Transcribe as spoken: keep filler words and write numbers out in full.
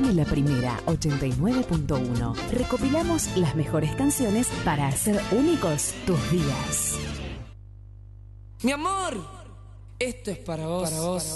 Vale la Primera ochenta y nueve punto uno. Recopilamos las mejores canciones para hacer únicos tus días. Mi amor, esto es para vos. Para vos.